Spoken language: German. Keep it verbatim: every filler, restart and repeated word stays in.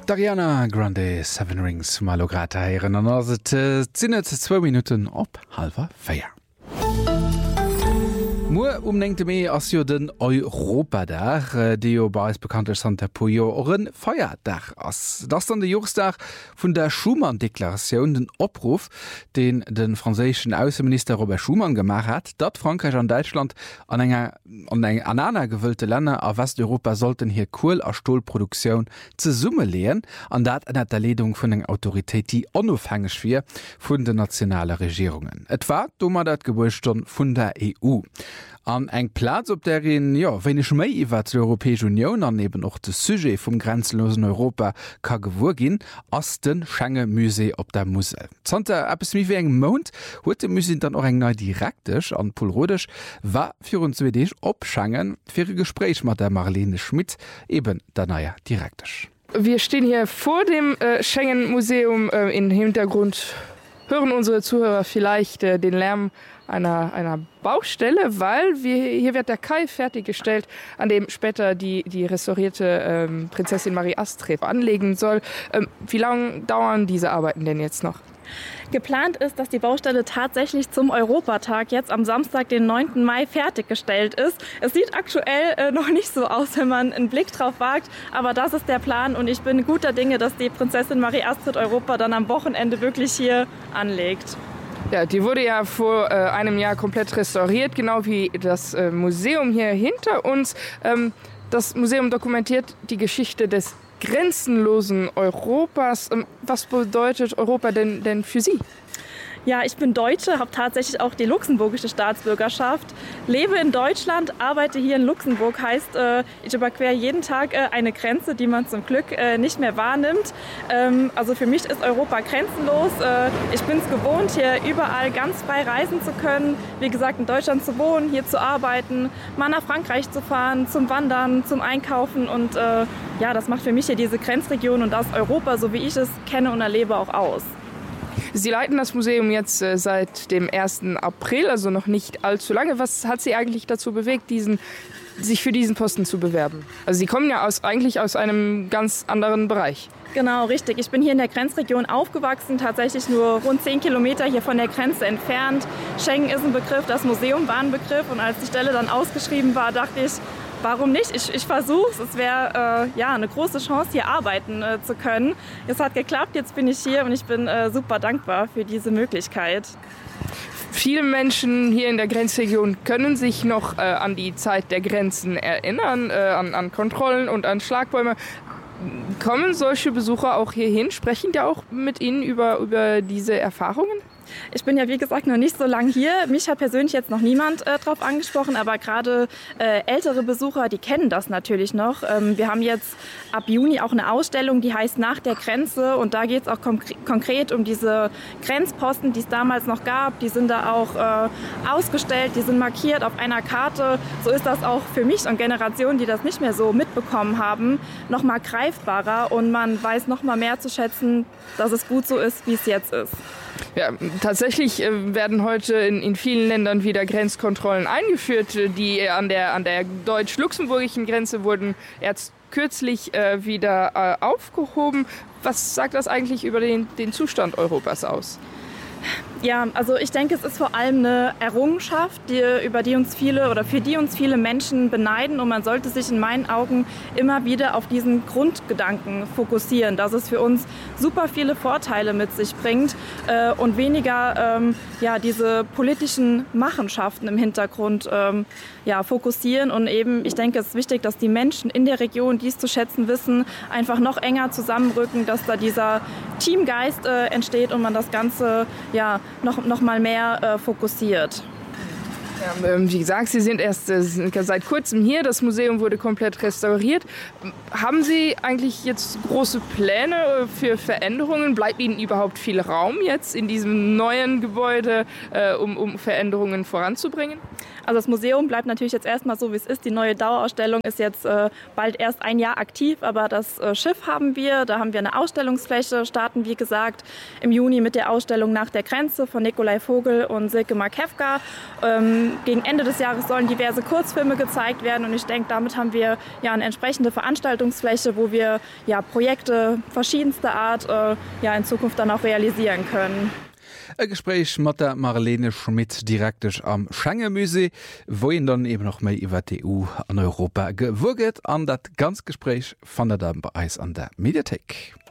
Ariana Grande Seven Rings Malograta heieren an ass et sinnet zwei Minuten op halber Féier. Mo umnengte méi ass jo den Europadach, déi jo beiis bekannte Santa Puyo oren Feierdach ass. Das an de Jochsdach vun der Schumann-Deklaratioun den Opruf, den den franzéschen Außenminister Robert Schumann gemacht hat, dat Frankreich an Deutschland an enger an eng an aner gewëllte Länder a Westeuropa sollten hier Kohl- a Stohlproduktion ze Summe lehen, an dat ennner der Ledung vun eng Autoritéit, die onofhängig fir vun de nationale Regierungen. Et war dummer dat Geburtsstunde vun der E U. An eng Platz op derin ja wennnech méi iwwer d' Europäesche Union aneben och de Sujet vum grenzenlosen Europa ka gewur ginn ass den Schengen-Musee op der Musel. Zter Appes mi wie eng Mount huet de Musinn dann och eng nei direktech an Polrodech war fir un Zwedech op Schengen fir e Gespräch mat der Marlene Schmidt eben der naier direktech. Wir stehen hier vor dem äh, Schengen-Museum äh, im Hintergrund. Hören unsere Zuhörer vielleicht äh, den Lärm einer, einer Baustelle, weil wir, hier wird der Kai fertiggestellt, an dem später die, die restaurierte ähm, Prinzessin Marie Astrep anlegen soll. Ähm, wie lange dauern diese Arbeiten denn jetzt noch? Geplant ist, dass die Baustelle tatsächlich zum Europatag jetzt am Samstag, den neunten Mai, fertiggestellt ist. Es sieht aktuell äh, noch nicht so aus, wenn man einen Blick drauf wagt, aber das ist der Plan und ich bin guter Dinge, dass die Prinzessin Marie Astrid Europa dann am Wochenende wirklich hier anlegt. Ja, die wurde ja vor äh, einem Jahr komplett restauriert, genau wie das äh, Museum hier hinter uns. Ähm, das Museum dokumentiert die Geschichte des grenzenlosen Europas. Was bedeutet Europa denn, denn für Sie? Ja, ich bin Deutsche, habe tatsächlich auch die luxemburgische Staatsbürgerschaft, lebe in Deutschland, arbeite hier in Luxemburg, heißt, äh, ich überquere jeden Tag äh, eine Grenze, die man zum Glück äh, nicht mehr wahrnimmt. Ähm, also für mich ist Europa grenzenlos. Äh, ich bin es gewohnt, hier überall ganz frei reisen zu können, wie gesagt, in Deutschland zu wohnen, hier zu arbeiten, mal nach Frankreich zu fahren, zum Wandern, zum Einkaufen und äh, ja, das macht für mich hier diese Grenzregion und das Europa, so wie ich es kenne und erlebe, auch aus. Sie leiten das Museum jetzt äh, seit dem ersten April, also noch nicht allzu lange. Was hat Sie eigentlich dazu bewegt, diesen, sich für diesen Posten zu bewerben? Also Sie kommen ja aus, eigentlich aus einem ganz anderen Bereich. Genau, richtig. Ich bin hier in der Grenzregion aufgewachsen, tatsächlich nur rund zehn Kilometer hier von der Grenze entfernt. Schengen ist ein Begriff, das Museum war ein Begriff und als die Stelle dann ausgeschrieben war, dachte ich, warum nicht? Ich, ich versuche es. Es wäre äh, ja, eine große Chance, hier arbeiten äh, zu können. Es hat geklappt, jetzt bin ich hier und ich bin äh, super dankbar für diese Möglichkeit. Viele Menschen hier in der Grenzregion können sich noch äh, an die Zeit der Grenzen erinnern, äh, an, an Kontrollen und an Schlagbäume. Kommen solche Besucher auch hierhin? Sprechen die auch mit Ihnen über, über diese Erfahrungen? Ich bin ja, wie gesagt, noch nicht so lange hier. Mich hat persönlich jetzt noch niemand äh, drauf angesprochen, aber gerade äh, ältere Besucher, die kennen das natürlich noch. Ähm, wir haben jetzt ab Juni auch eine Ausstellung, die heißt Nach der Grenze und da geht es auch konkre- konkret um diese Grenzposten, die es damals noch gab. Die sind da auch äh, ausgestellt, die sind markiert auf einer Karte. So ist das auch für mich und Generationen, die das nicht mehr so mitbekommen haben, noch mal greifbarer und man weiß noch mal mehr zu schätzen, dass es gut so ist, wie es jetzt ist. Ja, tatsächlich äh, werden heute in, in vielen Ländern wieder Grenzkontrollen eingeführt. Die an der, an der deutsch-luxemburgischen Grenze wurden erst kürzlich äh, wieder äh, aufgehoben. Was sagt das eigentlich über den, den Zustand Europas aus? Ja, also ich denke, es ist vor allem eine Errungenschaft, die, über die uns viele oder für die uns viele Menschen beneiden und man sollte sich in meinen Augen immer wieder auf diesen Grundgedanken fokussieren, dass es für uns super viele Vorteile mit sich bringt äh, und weniger ähm, ja, diese politischen Machenschaften im Hintergrund ähm, ja, fokussieren und eben, ich denke, es ist wichtig, dass die Menschen in der Region dies zu schätzen wissen, einfach noch enger zusammenrücken, dass da dieser Teamgeist äh, entsteht und man das Ganze ja, noch, noch mal mehr äh, fokussiert. Ja, wie gesagt, Sie sind erst äh, seit kurzem hier, das Museum wurde komplett restauriert. Haben Sie eigentlich jetzt große Pläne für Veränderungen? Bleibt Ihnen überhaupt viel Raum jetzt in diesem neuen Gebäude, äh, um, um Veränderungen voranzubringen? Also das Museum bleibt natürlich jetzt erstmal so, wie es ist. Die neue Dauerausstellung ist jetzt äh, bald erst ein Jahr aktiv, aber das äh, Schiff haben wir. Da haben wir eine Ausstellungsfläche, starten wie gesagt im Juni mit der Ausstellung Nach der Grenze von Nikolai Vogel und Silke Markewka. Ähm, dann gegen Ende des Jahres sollen diverse Kurzfilme gezeigt werden und ich denke, damit haben wir ja eine entsprechende Veranstaltungsfläche, wo wir ja Projekte verschiedenster Art äh, ja in Zukunft dann auch realisieren können. E Gespräch mat der Marlene Schmidt direktech am Schengemüse, woin dann eben noch méi iwwer D U an Europa gewurget an dat ganz Gespräch fan der dann bei Eis an der Mediathek.